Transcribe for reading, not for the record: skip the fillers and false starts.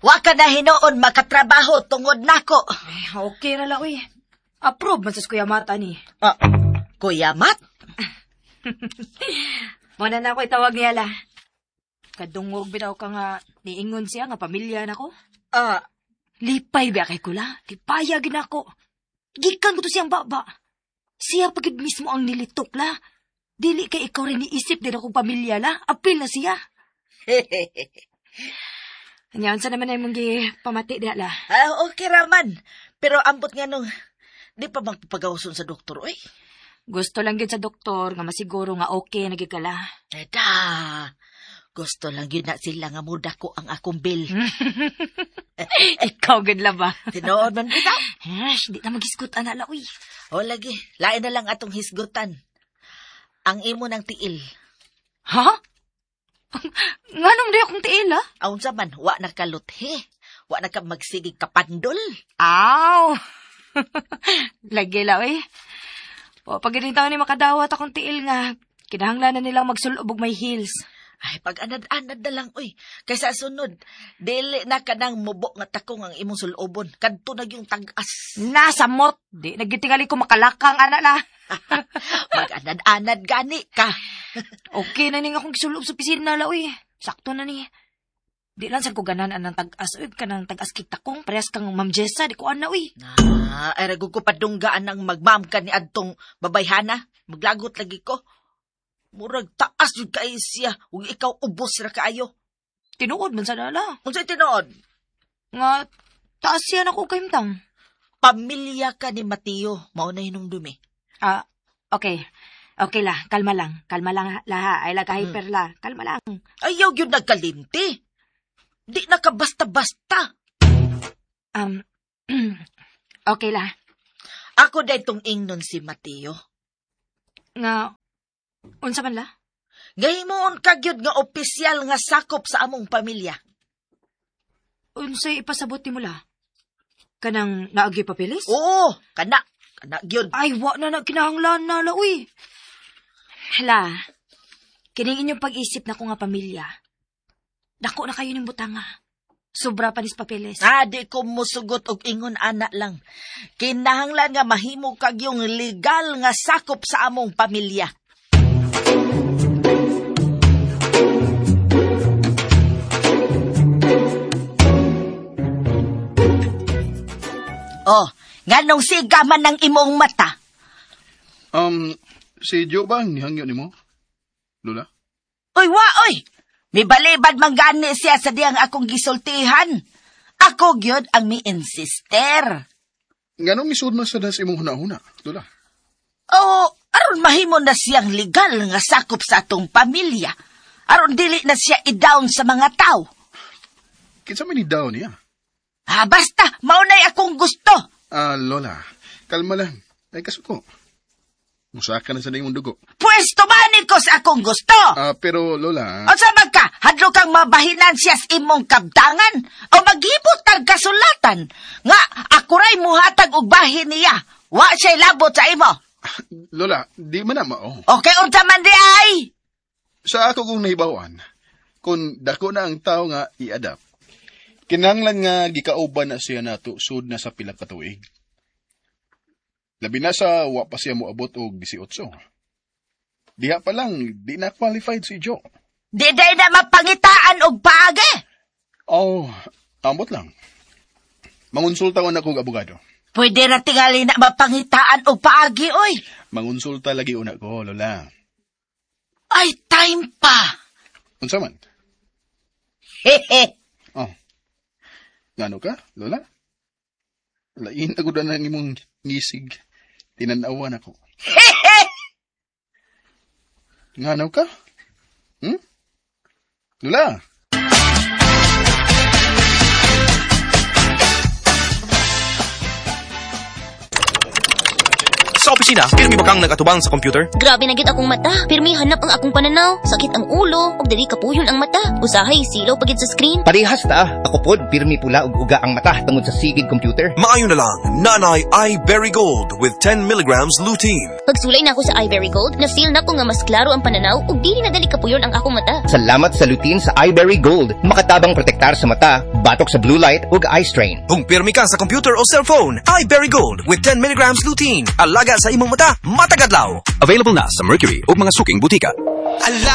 Wa ka na hinuon makatrabaho tungod nako. Okay ra la, uy. Approve man sa Kuya Mata ni. Kuya Mat? Muna na ako itawag niya la. Kadungog bitaw ka nga niingon siya nga pamilya na ko. Lipay ba kay kula? Lipayagin ako. Gikan ko to siyang baba. Siya pagid mismo ang nilitok la. Dili kay ikaw rin iisip din akong pamilya la. Apil na siya. Anyan sa naman ay mong pamati diya la. Okay raman. Pero ambot nga nung, di pa bang papagawson sa doktor, oy? Gusto lang yun sa doktor nga masiguro nga okay nagigala. Gusto lang yun na sila nga muda ko ang akong bill. Ikaw gud la ba? Tinood man bitaw? Di na maghisgutan na la, uy. O lagi, lain na lang atong hisgutan. Ang imo ng tiil. Ha? Nganong di akong tiil, ha? Aun sa man, wa na kaluthe. Wa na ka magsigig kapandol. Aw! Lagi la, uy. O, pag taon ni makadawat akong tiil nga, kinahanglan na nilang magsulubog may heels. Ay, pag anad-anad na lang, uy. Kaysa sunod, dili na ka nang mubo nga takong ang imong sulubon. Kadto na yung tag-as. Nasa mot. Di, nagitingali ko makalakang, ana na. Mag-anad-anad gani ka. Okay na ning akong gisulob sa pisina la, uy. Sakto na ni. Di lang sa kuganaan ng tag-as, uy. Kanang tag-as kitakong, parehas kang Ma'am Jessa, di ko ana, uy. Ay, ragog ko padunggaan ng magmam ka ni adtong babayhana. Maglagot lagi ko. Murag taas yung kayo siya. Huwag ikaw ubos na kaayo. Tinuod man sa nala. Kung sa'y tinuod? Nga, taas siya na ko kaimtang. Pamilya ka ni Mateo. Mauna yun dumi. Okay. Okay la, kalma lang. Kalma lang laha. Ay la, hyper la. Kalma lang. Ayaw yun nagkalinti. Di na ka basta-basta. Okay la. Ako da itong ingnon si Mateo. Nga, unsa man la? Gahimoon kagyod nga opisyal nga sakop sa among pamilya. Unsay ipasabot mo la? Kanang naagi papeles? Oo, kana gyud. Ay, wa na kinahanglan na la, uy. Hala, kining inyong pag-isip na ko nga pamilya. Dako na kayo ng butanga. Sobra pa nis papeles. Di ko musugot og ingon ana lang. Kinahanglan nga mahimo kagyong legal nga sakop sa among pamilya. Nganong siga man ng imong mata? Si Jo ba ang nihangyo ni mo? Lola? Uy, may balibad man gani siya sa diyang akong gisultihan. Ako gyud ang mi-insister. Nganong misud man sa das imong hunahuna, Lola? Aron mahimo na siyang legal nga sakop sa atong pamilya. Aron dili na siya i-down sa mga tao. Kinsa man i-down niya? Basta, maunay akong gusto. Lola, kalma lang. Ay kasuko. Musaka na sa imong dugo. Pwesto manin ko sa akong gusto. Pero Lola... O sabag ka, hadlo kang mabahinan siya sa imong kabdangan o maghibot tag kasulatan. Nga, akuray muhatag og bahin niya. Wa siya'y labot sa imo. Lola, di man na mao. Okay, unsa man di ay? Sa ako kong nahibawan, kung dako na ang tao nga i-adapt, kinahanglan nga gikauban na siya nato sud na sa pila ka tuig. Labi na sa wa pa siya moabot og 18. Diha pa lang, di na qualified si Jo. Di na mapangitaan og paagi. Ambot lang. Mangonsulta ko na kong abogado. Pwede na tingali na mapangitaan og paagi, oy. Mangonsulta lagi una ko, Lola. Ay, time pa. Unsa man? Hehe. Ngano ka, Lola? Lain ako na ng imong ngisig. Tinanawan ako. Ngano ka? Lola? Sa sa opisina, pirmi ba kang nagatubang sa computer? Grabe na gyud akong mata. Pirmi hanap ang akong pananaw. Sakit ang ulo, ug dali kapuyon ang mata. Usahay silaw pagid sa screen. Parehas ta, ako pod pirmi pula ug uga ang mata tungod sa sigid computer. Maayo na lang, Nanay iBerry Gold with 10 milligrams lutein. Pagsulay na ako sa iBerry Gold, na-feel na ko nga mas klaro ang pananaw ug dili na dali kapuyon ang akong mata. Salamat sa lutein sa iBerry Gold. Makatabang protektar sa mata, batok sa blue light ug eye strain. Kung pirmi ka sa computer o cellphone, iBerry Gold with 10 milligrams lutein. Alaga sa imong mata, matagadlaw. Available na sa Mercury ug mga suking butika.